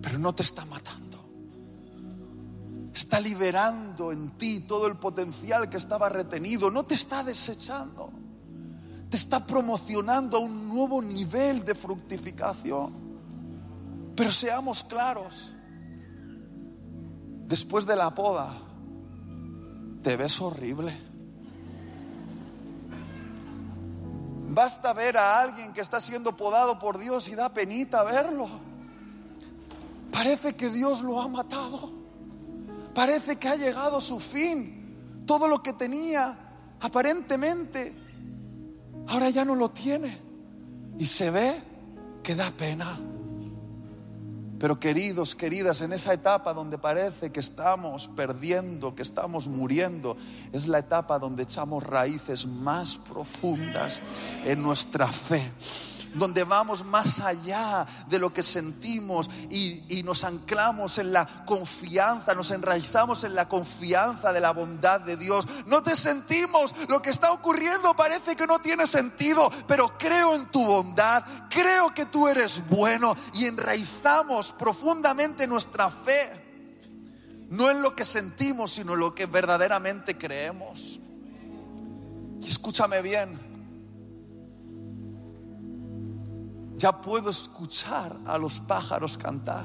pero no te está matando. Está liberando en ti todo el potencial que estaba retenido. No te está desechando. Te está promocionando a un nuevo nivel de fructificación. Pero seamos claros. Después de la poda, te ves horrible. Basta ver a alguien que está siendo podado por Dios y da penita verlo. Parece que Dios lo ha matado. Parece que ha llegado a su fin. Todo lo que tenía, aparentemente, ahora ya no lo tiene. Y se ve que da pena. Pero queridos, queridas, en esa etapa donde parece que estamos perdiendo, que estamos muriendo, es la etapa donde echamos raíces más profundas en nuestra fe, donde vamos más allá de lo que sentimos y nos anclamos en la confianza, nos enraizamos en la confianza de la bondad de Dios. No te sentimos, lo que está ocurriendo parece que no tiene sentido, pero creo en tu bondad, creo que tú eres bueno, y enraizamos profundamente nuestra fe, no en lo que sentimos, sino en lo que verdaderamente creemos. Y escúchame bien, ya puedo escuchar a los pájaros cantar.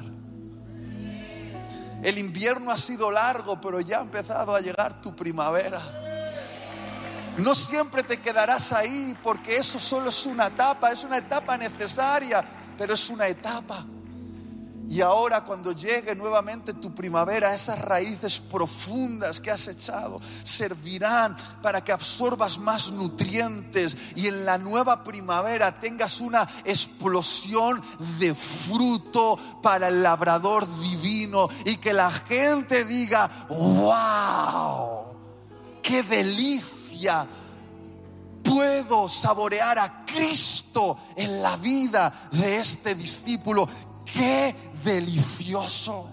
El invierno ha sido largo, pero ya ha empezado a llegar tu primavera. No siempre te quedarás ahí, porque eso solo es una etapa necesaria, pero es una etapa. Y ahora, cuando llegue nuevamente tu primavera, esas raíces profundas que has echado servirán para que absorbas más nutrientes y en la nueva primavera tengas una explosión de fruto para el labrador divino, y que la gente diga: ¡wow! ¡Qué delicia! Puedo saborear a Cristo en la vida de este discípulo. ¡Qué delicioso!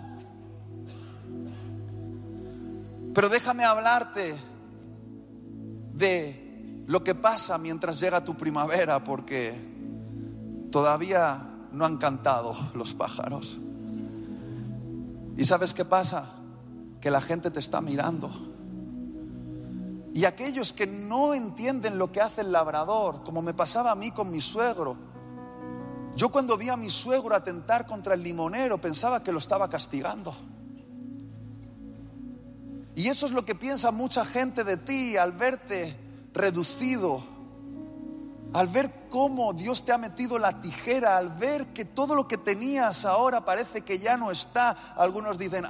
Pero déjame hablarte de lo que pasa mientras llega tu primavera, porque todavía no han cantado los pájaros. ¿Y sabes qué pasa? Que la gente te está mirando. Y aquellos que no entienden lo que hace el labrador, como me pasaba a mí con mi suegro. Yo, cuando vi a mi suegro atentar contra el limonero, pensaba que lo estaba castigando. Y eso es lo que piensa mucha gente de ti al verte reducido, al ver cómo Dios te ha metido la tijera, al ver que todo lo que tenías ahora parece que ya no está. Algunos dicen: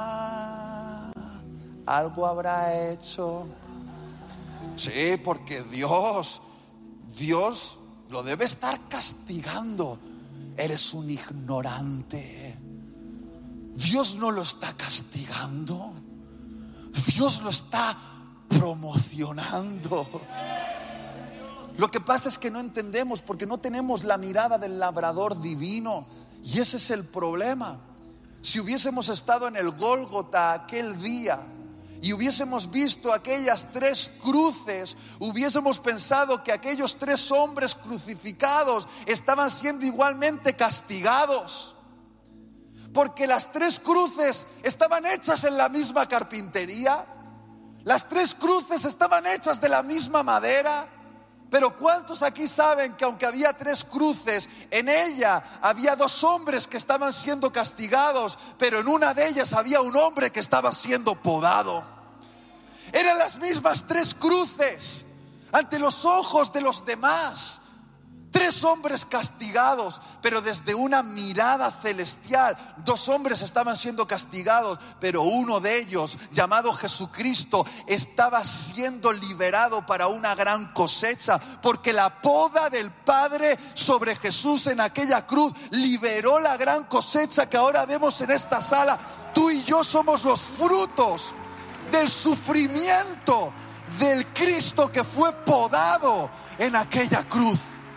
algo habrá hecho. Sí, porque Dios lo debe estar castigando. Eres un ignorante. Dios no lo está castigando. Dios lo está promocionando. Lo que pasa es que no entendemos, porque no tenemos la mirada del labrador divino. Y ese es el problema. Si hubiésemos estado en el Gólgota aquel día y hubiésemos visto aquellas 3 cruces, hubiésemos pensado que aquellos 3 hombres crucificados estaban siendo igualmente castigados, porque las 3 cruces estaban hechas en la misma carpintería, las 3 cruces estaban hechas de la misma madera. Pero ¿cuántos aquí saben que aunque había 3 cruces, en ella había 2 hombres que estaban siendo castigados, pero en una de ellas había un hombre que estaba siendo podado? Eran las mismas 3 cruces ante los ojos de los demás. 3 hombres castigados, pero desde una mirada celestial. 2 hombres estaban siendo castigados, pero uno de ellos, llamado Jesucristo, estaba siendo liberado para una gran cosecha, porque la poda del Padre sobre Jesús en aquella cruz liberó la gran cosecha que ahora vemos en esta sala. Tú y yo somos los frutos del sufrimiento del Cristo que fue podado en aquella cruz.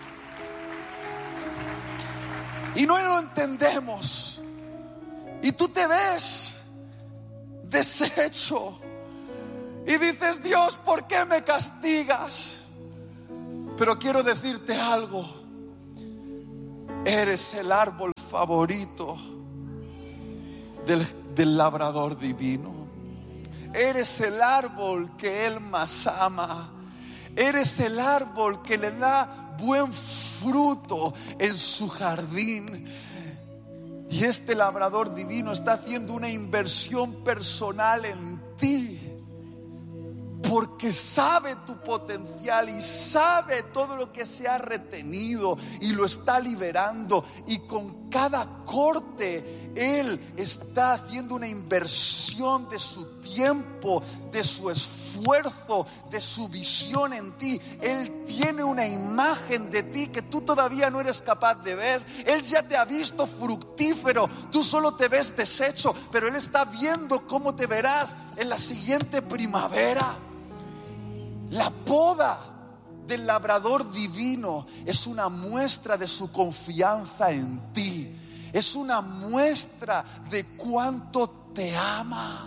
Y no lo entendemos. Y tú te ves deshecho y dices: Dios, ¿por qué me castigas? Pero quiero decirte algo: eres el árbol favorito del labrador divino. Eres el árbol que Él más ama. Eres el árbol que le da buen fruto en su jardín. Y este labrador divino está haciendo una inversión personal en ti, porque sabe tu potencial y sabe todo lo que se ha retenido y lo está liberando. Y con cada corte Él está haciendo una inversión de su tiempo, de su esfuerzo, de su visión en ti. Él tiene una imagen de ti que tú todavía no eres capaz de ver. Él ya te ha visto fructífero, tú solo te ves deshecho, pero Él está viendo cómo te verás en la siguiente primavera. La poda del labrador divino es una muestra de su confianza en ti. Es una muestra de cuánto te ama.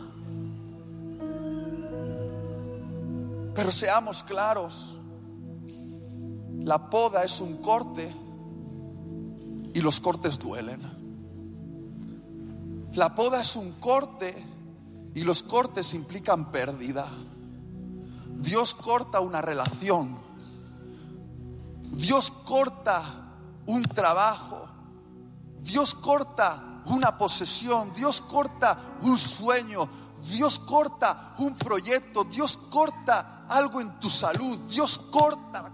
Pero seamos claros, la poda es un corte y los cortes duelen. La poda es un corte y los cortes implican pérdida. Dios corta una relación, Dios corta un trabajo, Dios corta una posesión, Dios corta un sueño, Dios corta un proyecto, Dios corta algo en tu salud. Dios corta.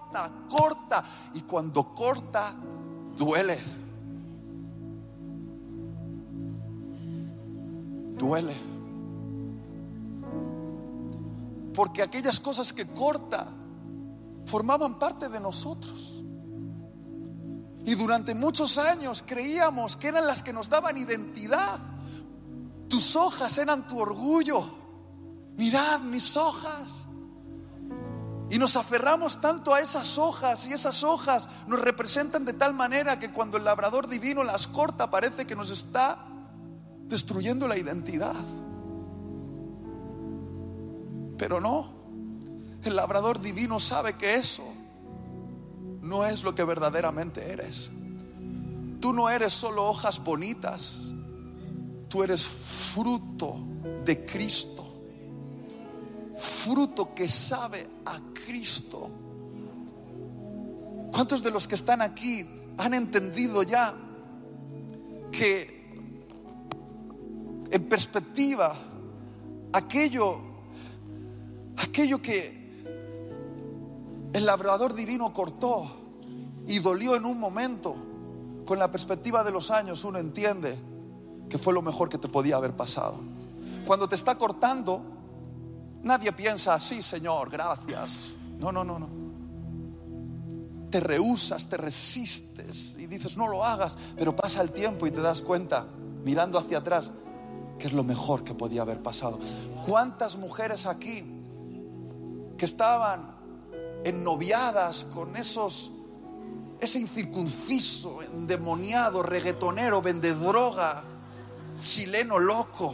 Y cuando corta, duele. Duele. Porque aquellas cosas que corta formaban parte de nosotros. Y durante muchos años creíamos que eran las que nos daban identidad. Tus hojas eran tu orgullo. Mirad mis hojas. Y nos aferramos tanto a esas hojas, y esas hojas nos representan de tal manera que cuando el labrador divino las corta parece que nos está destruyendo la identidad. Pero no, el labrador divino sabe que eso no es lo que verdaderamente eres. Tú no eres solo hojas bonitas, tú eres fruto de Cristo. Fruto que sabe a Cristo. ¿Cuántos de los que están aquí han entendido ya que en perspectiva aquello que el labrador divino cortó y dolió en un momento, con la perspectiva de los años uno entiende que fue lo mejor que te podía haber pasado? Cuando te está cortando, nadie piensa, sí, Señor, gracias. No. Te rehusas, te resistes y dices, no lo hagas. Pero pasa el tiempo y te das cuenta, mirando hacia atrás, que es lo mejor que podía haber pasado. ¿Cuántas mujeres aquí que estaban ennoviadas con ese incircunciso, endemoniado, reggaetonero, vendedroga, chileno loco,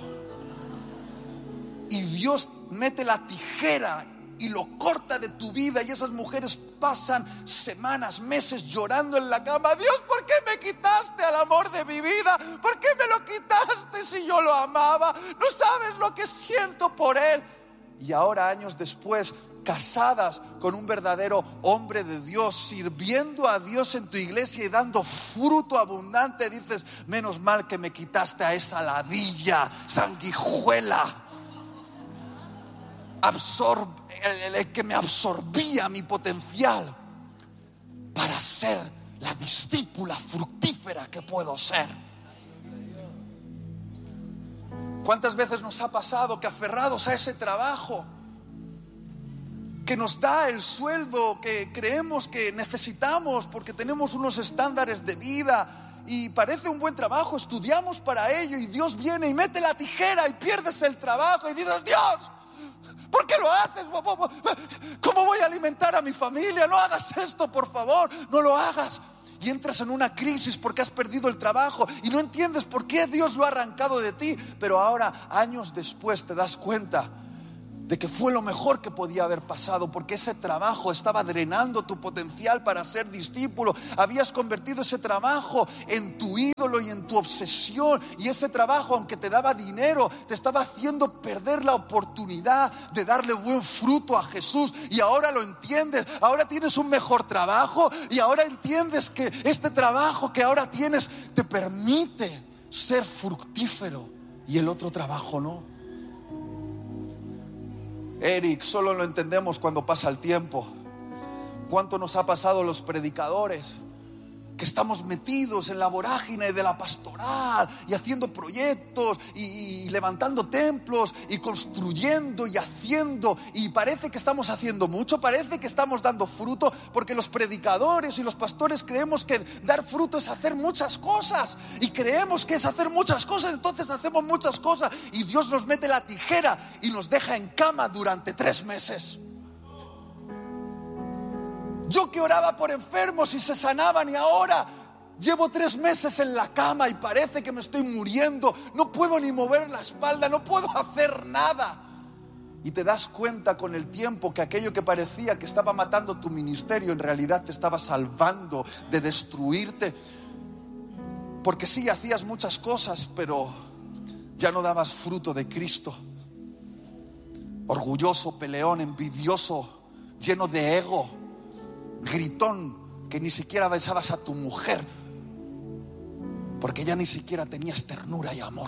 y Dios mete la tijera y lo corta de tu vida, y esas mujeres pasan semanas, meses llorando en la cama? Dios, ¿por qué me quitaste al amor de mi vida? ¿Por qué me lo quitaste si yo lo amaba? No sabes lo que siento por él. Y ahora, años después, casadas con un verdadero hombre de Dios, sirviendo a Dios en tu iglesia y dando fruto abundante, dices, menos mal que me quitaste a esa ladilla, sanguijuela, el que me absorbía mi potencial para ser la discípula fructífera que puedo ser. ¿Cuántas veces nos ha pasado que, aferrados a ese trabajo que nos da el sueldo que creemos que necesitamos porque tenemos unos estándares de vida y parece un buen trabajo, estudiamos para ello, y Dios viene y mete la tijera y pierdes el trabajo y dices, Dios, ¿por qué lo haces? ¿Cómo voy a alimentar a mi familia? No hagas esto, por favor, no lo hagas. Y entras en una crisis porque has perdido el trabajo y no entiendes por qué Dios lo ha arrancado de ti. Pero ahora, años después, te das cuenta de que fue lo mejor que podía haber pasado, porque ese trabajo estaba drenando tu potencial para ser discípulo. Habías convertido ese trabajo en tu ídolo y en tu obsesión, y ese trabajo, aunque te daba dinero, te estaba haciendo perder la oportunidad de darle buen fruto a Jesús. Y ahora lo entiendes, ahora tienes un mejor trabajo, y ahora entiendes que este trabajo que ahora tienes te permite ser fructífero y el otro trabajo no. Eric, solo lo entendemos cuando pasa el tiempo. ¿Cuánto nos ha pasado a los predicadores? Que estamos metidos en la vorágine de la pastoral y haciendo proyectos y levantando templos y construyendo y haciendo, y parece que estamos haciendo mucho, parece que estamos dando fruto, porque los predicadores y los pastores creemos que dar fruto es hacer muchas cosas, y creemos que es hacer muchas cosas, entonces hacemos muchas cosas y Dios nos mete la tijera y nos deja en cama durante 3 meses. Yo que oraba por enfermos y se sanaban, y ahora llevo 3 meses en la cama y parece que me estoy muriendo. No puedo ni mover la espalda, no puedo hacer nada. Y te das cuenta con el tiempo que aquello que parecía que estaba matando tu ministerio, en realidad te estaba salvando de destruirte. Porque sí, hacías muchas cosas, pero ya no dabas fruto de Cristo. Orgulloso, peleón, envidioso, lleno de ego, gritón, que ni siquiera besabas a tu mujer porque ya ni siquiera tenías ternura y amor.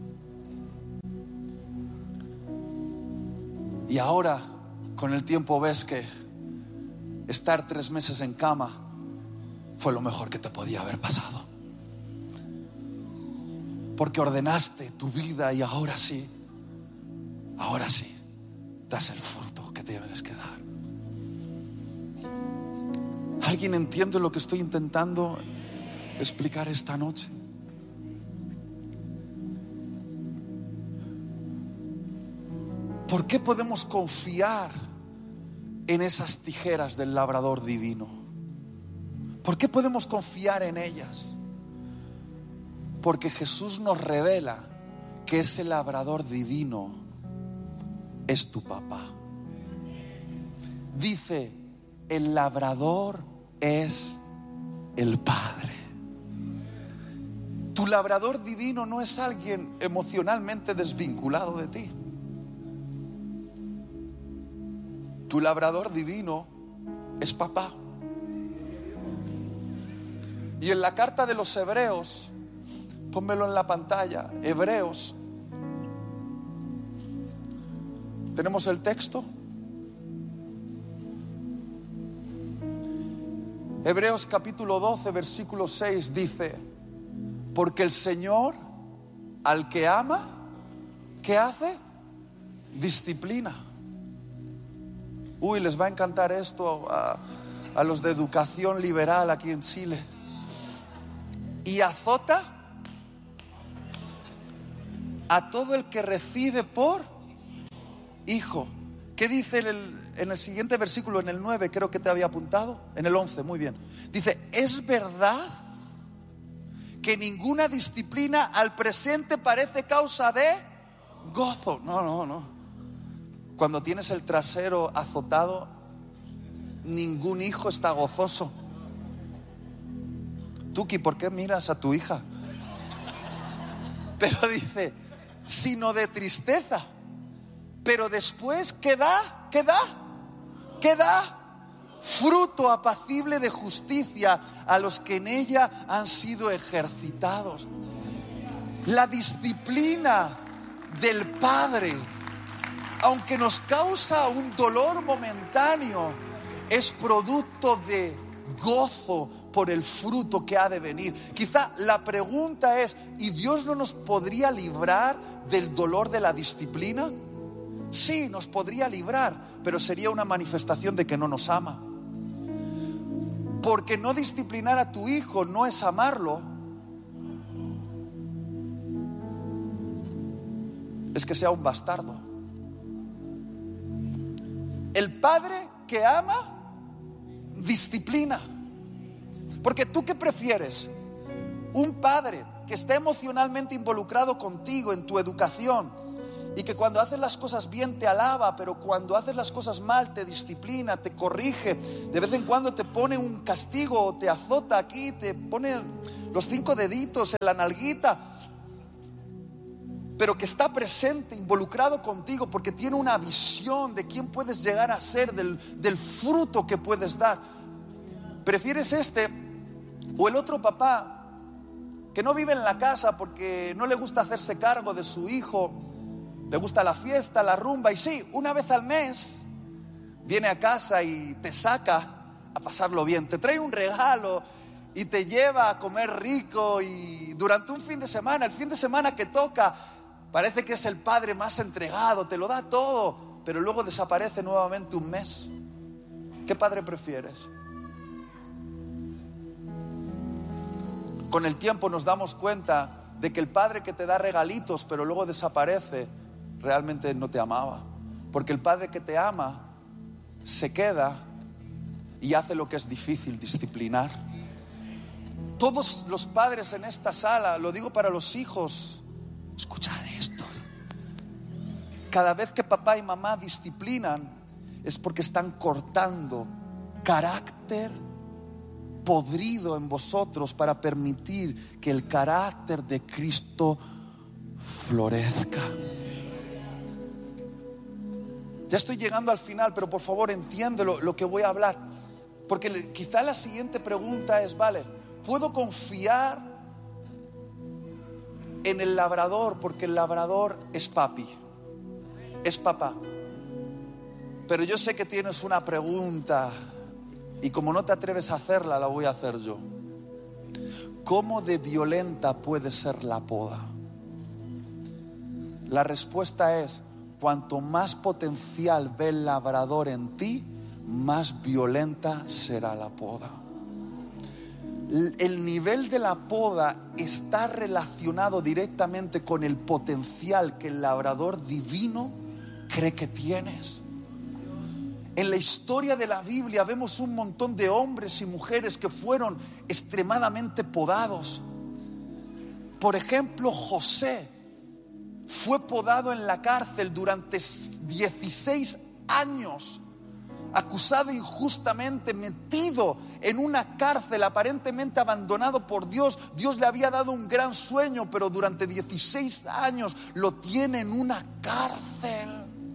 Y ahora con el tiempo ves que estar 3 meses en cama fue lo mejor que te podía haber pasado, porque ordenaste tu vida y ahora sí das el fruto que tienes que dar. ¿Alguien entiende lo que estoy intentando explicar esta noche? ¿Por qué podemos confiar en esas tijeras del labrador divino? ¿Por qué podemos confiar en ellas? Porque Jesús nos revela que ese labrador divino es tu papá. Dice: el labrador es el Padre. Tu labrador divino no es alguien emocionalmente desvinculado de ti. Tu labrador divino es papá. Y en la carta de los Hebreos, pónmelo en la pantalla, Hebreos, ¿tenemos el texto? Hebreos capítulo 12, versículo 6 dice: porque el Señor al que ama, ¿qué hace? Disciplina. Uy, les va a encantar esto a los de educación liberal aquí en Chile. Y azota a todo el que recibe por hijo. ¿Qué dice en el siguiente versículo, en el 9, creo que te había apuntado? En el 11, muy bien. Dice: es verdad que ninguna disciplina al presente parece causa de gozo. No. Cuando tienes el trasero azotado, ningún hijo está gozoso. Tuki, ¿por qué miras a tu hija? Pero dice: sino de tristeza. Pero después, ¿qué da? ¿Qué da? ¿Qué da? Fruto apacible de justicia a los que en ella han sido ejercitados. La disciplina del Padre, aunque nos causa un dolor momentáneo, es producto de gozo por el fruto que ha de venir. Quizá la pregunta es: ¿y Dios no nos podría librar del dolor de la disciplina? Sí, nos podría librar, pero sería una manifestación de que no nos ama. Porque no disciplinar a tu hijo no es amarlo, es que sea un bastardo. El padre que ama, disciplina. Porque ¿tú qué prefieres? ¿Un padre que esté emocionalmente involucrado contigo en tu educación y que cuando haces las cosas bien te alaba, pero cuando haces las cosas mal te disciplina, te corrige, de vez en cuando te pone un castigo, te azota aquí, te pone los 5 deditos en la nalguita, pero que está presente, involucrado contigo, porque tiene una visión de quién puedes llegar a ser, del fruto que puedes dar. ¿Prefieres este o el otro papá que no vive en la casa porque no le gusta hacerse cargo de su hijo, le gusta la fiesta, la rumba, y sí, una vez al mes viene a casa y te saca a pasarlo bien, te trae un regalo y te lleva a comer rico, y durante un fin de semana, el fin de semana que toca, parece que es el padre más entregado, te lo da todo, pero luego desaparece nuevamente un mes? ¿Qué padre prefieres? Con el tiempo nos damos cuenta de que el padre que te da regalitos pero luego desaparece, realmente no te amaba, porque el padre que te ama se queda y hace lo que es difícil, disciplinar. Todos los padres en esta sala, lo digo para los hijos, escuchad esto: cada vez que papá y mamá disciplinan es porque están cortando carácter podrido en vosotros para permitir que el carácter de Cristo florezca. Ya estoy llegando al final, pero por favor entiende lo que voy a hablar, porque quizá la siguiente pregunta es: vale, ¿puedo confiar en el labrador? Porque el labrador es papi, es papá. Pero yo sé que tienes una pregunta, y como no te atreves a hacerla, la voy a hacer yo. ¿Cómo de violenta puede ser la poda? La respuesta es: cuanto más potencial ve el labrador en ti, más violenta será la poda. El nivel de la poda está relacionado directamente con el potencial que el labrador divino cree que tienes. En la historia de la Biblia vemos un montón de hombres y mujeres que fueron extremadamente podados. Por ejemplo, José fue podado en la cárcel durante 16 años, acusado injustamente, metido en una cárcel, aparentemente abandonado por Dios. Dios le había dado un gran sueño, pero durante 16 años lo tiene en una cárcel.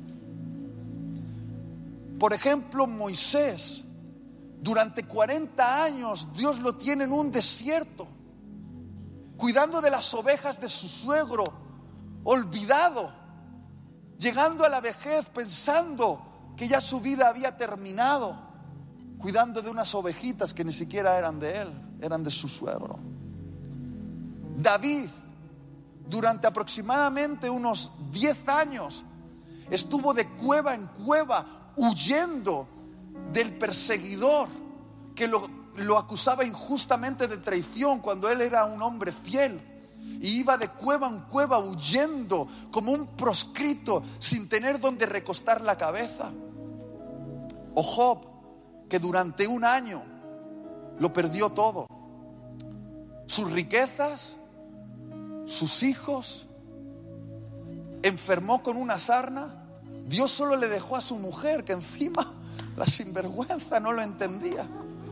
Por ejemplo, Moisés, durante 40 años Dios lo tiene en un desierto, cuidando de las ovejas de su suegro, olvidado, llegando a la vejez pensando que ya su vida había terminado, cuidando de unas ovejitas que ni siquiera eran de él, eran de su suegro. David, durante aproximadamente unos 10 años, estuvo de cueva en cueva, huyendo del perseguidor que lo acusaba injustamente de traición cuando él era un hombre fiel, y iba de cueva en cueva huyendo como un proscrito sin tener donde recostar la cabeza. O Job, que durante un año lo perdió todo: sus riquezas, sus hijos, enfermó con una sarna. Dios solo le dejó a su mujer, que encima la sinvergüenza no lo entendía.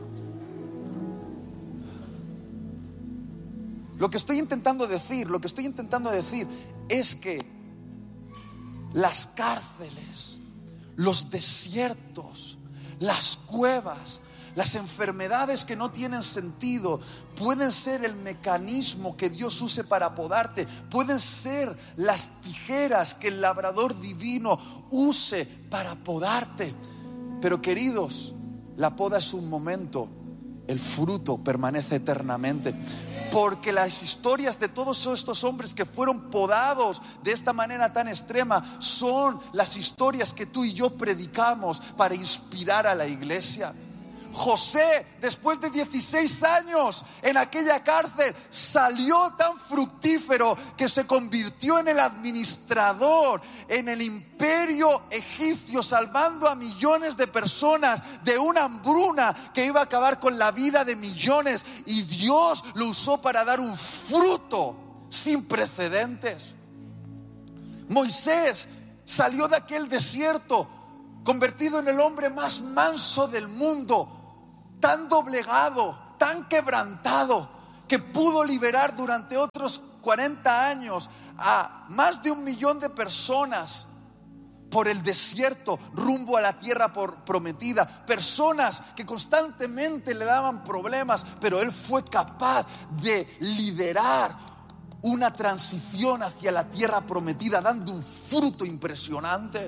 Lo que estoy intentando decir es que las cárceles, los desiertos, las cuevas, las enfermedades que no tienen sentido pueden ser el mecanismo que Dios use para podarte. Pueden ser las tijeras que el labrador divino use para podarte. Pero queridos, la poda es un momento, el fruto permanece eternamente. Porque las historias de todos estos hombres que fueron podados de esta manera tan extrema son las historias que tú y yo predicamos para inspirar a la iglesia. José, después de 16 años en aquella cárcel, salió tan fructífero que se convirtió en el administrador en el imperio egipcio, salvando a millones de personas de una hambruna que iba a acabar con la vida de millones, y Dios lo usó para dar un fruto sin precedentes. Moisés salió de aquel desierto convertido en el hombre más manso del mundo, tan doblegado, tan quebrantado, que pudo liberar durante otros 40 años a más de 1 millón de personas por el desierto rumbo a la tierra prometida. Personas que constantemente le daban problemas, pero él fue capaz de liderar una transición hacia la tierra prometida, dando un fruto impresionante.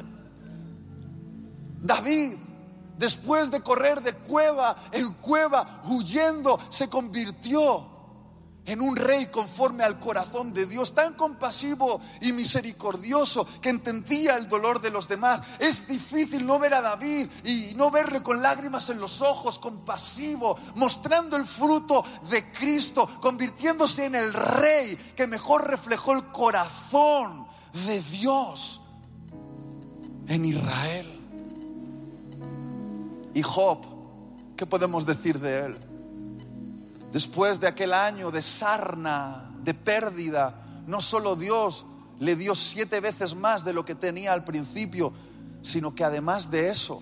David, después de correr de cueva en cueva, huyendo, se convirtió en un rey conforme al corazón de Dios, tan compasivo y misericordioso que entendía el dolor de los demás. Es difícil no ver a David y no verle con lágrimas en los ojos, compasivo, mostrando el fruto de Cristo, convirtiéndose en el rey que mejor reflejó el corazón de Dios en Israel. Y Job, ¿qué podemos decir de él? Después de aquel año de sarna, de pérdida, no solo Dios le dio 7 veces más de lo que tenía al principio, sino que además de eso,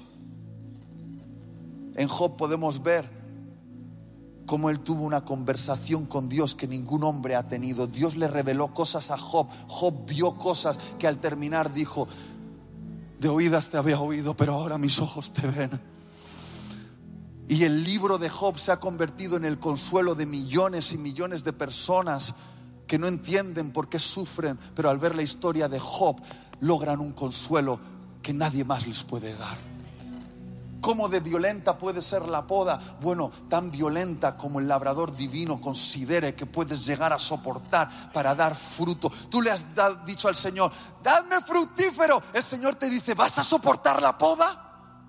en Job podemos ver cómo él tuvo una conversación con Dios que ningún hombre ha tenido. Dios le reveló cosas a Job. Job vio cosas que al terminar dijo: de oídas te había oído, pero ahora mis ojos te ven. Y el libro de Job se ha convertido en el consuelo de millones y millones de personas que no entienden por qué sufren, pero al ver la historia de Job logran un consuelo que nadie más les puede dar. ¿Cómo de violenta puede ser la poda? Bueno, tan violenta como el labrador divino considere que puedes llegar a soportar para dar fruto. Tú le has dicho al Señor: dame fructífero. El Señor te dice: ¿vas a soportar la poda?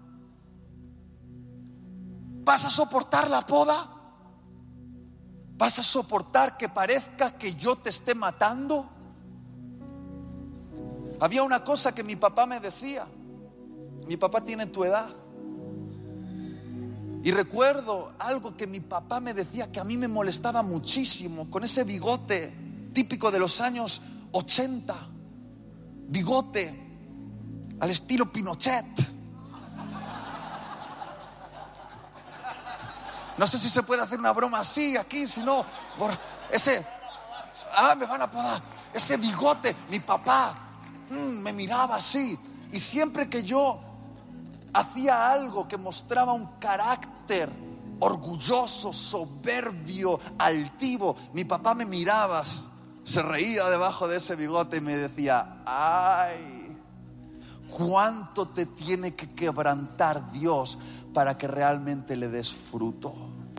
¿Vas a soportar la poda? ¿Vas a soportar que parezca que yo te esté matando? Había una cosa que mi papá me decía. Mi papá tiene tu edad. Y recuerdo algo que mi papá me decía que a mí me molestaba muchísimo, con ese bigote típico de los años 80. Bigote al estilo Pinochet. No sé si se puede hacer una broma así aquí, si no, por ese, me van a podar. Ese bigote, mi papá me miraba así. Y siempre que yo hacía algo que mostraba un carácter orgulloso, soberbio, altivo, mi papá me miraba, se reía debajo de ese bigote y me decía: ay, cuánto te tiene que quebrantar Dios para que realmente le des fruto.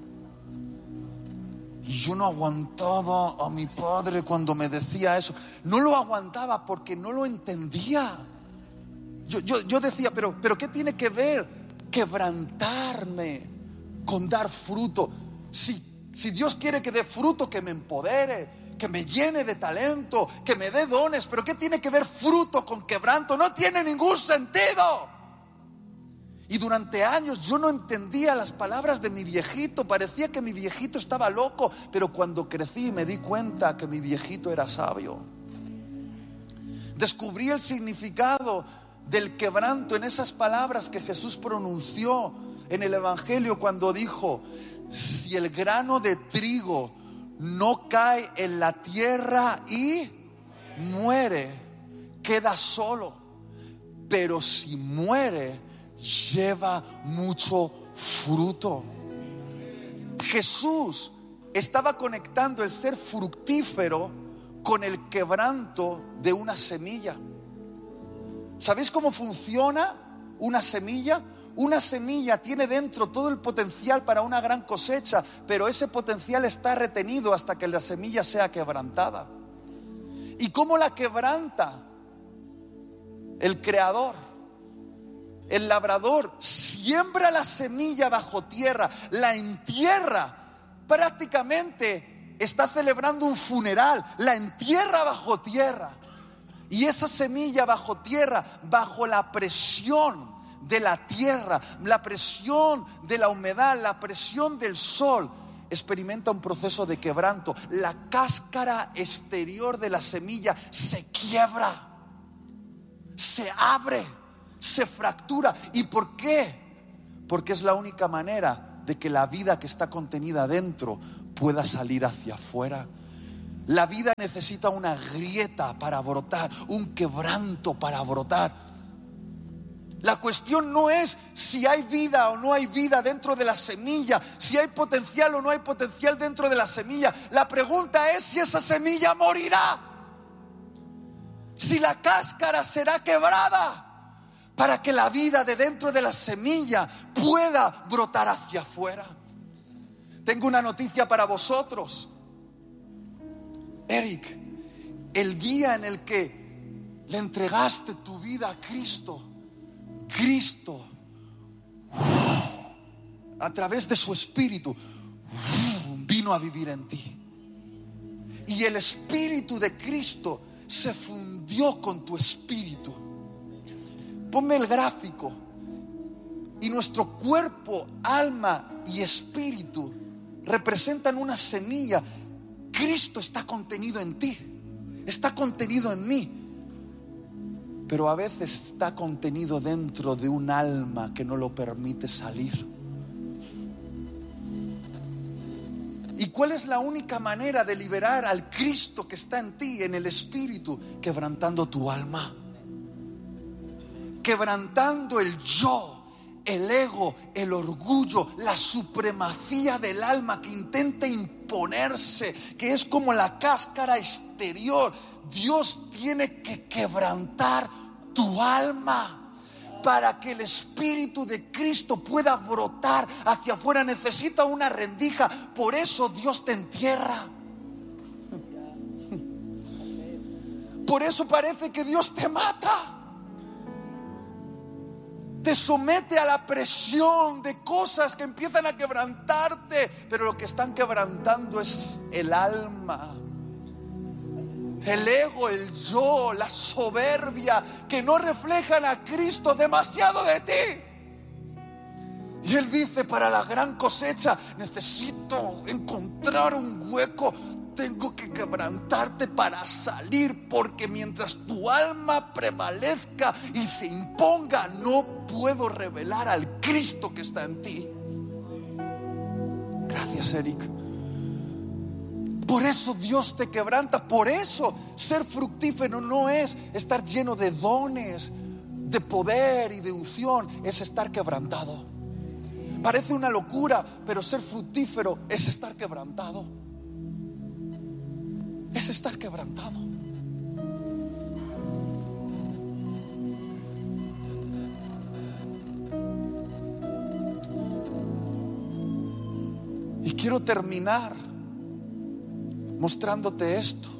Y yo no aguantaba a mi padre cuando me decía eso. No lo aguantaba porque no lo entendía. Yo decía, pero ¿qué tiene que ver quebrantarme con dar fruto? Si Dios quiere que dé fruto, que me empodere, que me llene de talento, que me dé dones. Pero ¿qué tiene que ver fruto con quebranto? No tiene ningún sentido. Y durante años yo no entendía las palabras de mi viejito. Parecía que mi viejito estaba loco. Pero cuando crecí me di cuenta que mi viejito era sabio. Descubrí el significado del quebranto en esas palabras que Jesús pronunció en el Evangelio cuando dijo: si el grano de trigo no cae en la tierra y muere, queda solo. Pero si muere, lleva mucho fruto. Jesús estaba conectando el ser fructífero con el quebranto de una semilla. ¿Sabéis cómo funciona una semilla? Una semilla tiene dentro todo el potencial para una gran cosecha, pero ese potencial está retenido hasta que la semilla sea quebrantada. ¿Y cómo la quebranta el Creador? El labrador siembra la semilla bajo tierra, la entierra, prácticamente está celebrando un funeral, la entierra bajo tierra. Y esa semilla bajo tierra, bajo la presión de la tierra, la presión de la humedad, la presión del sol, experimenta un proceso de quebranto. La cáscara exterior de la semilla se quiebra. se abre, se fractura. ¿Y por qué? Porque es la única manera de que la vida que está contenida dentro pueda salir hacia afuera. La vida necesita una grieta para brotar, un quebranto para brotar. La cuestión no es si hay vida o no hay vida dentro de la semilla, si hay potencial o no hay potencial dentro de la semilla. La pregunta es si esa semilla morirá, si la cáscara será quebrada para que la vida de dentro de la semilla pueda brotar hacia afuera. Tengo una noticia para vosotros. Eric, el día en el que le entregaste tu vida a Cristo, a través de su Espíritu, vino a vivir en ti. Y el Espíritu de Cristo se fundió con tu espíritu. Ponme el gráfico. Y nuestro cuerpo, alma y espíritu representan una semilla. Cristo está contenido en ti, está contenido en mí, pero a veces está contenido dentro de un alma que no lo permite salir. ¿Y cuál es la única manera de liberar al Cristo que está en ti, en el espíritu? Quebrantando tu alma, quebrantando el yo, el ego, el orgullo, la supremacía del alma que intenta imponerse, que es como la cáscara exterior. Dios tiene que quebrantar tu alma para que el Espíritu de Cristo pueda brotar hacia afuera. Necesita una rendija. Por eso Dios te entierra. Por eso parece que Dios te mata. Te somete a la presión de cosas que empiezan a quebrantarte, pero lo que están quebrantando es el alma, el ego, el yo, la soberbia, que no reflejan a Cristo demasiado de ti. Y Él dice: para la gran cosecha necesito encontrar un hueco. Tengo que quebrantarte para salir, porque mientras tu alma prevalezca y se imponga, no puedo revelar al Cristo que está en ti. Gracias, Eric. Por eso Dios te quebranta. Por eso ser fructífero no es estar lleno de dones, de poder y de unción. Es estar quebrantado. Parece una locura, pero ser fructífero es estar quebrantado. Es estar quebrantado. Y quiero terminar mostrándote esto.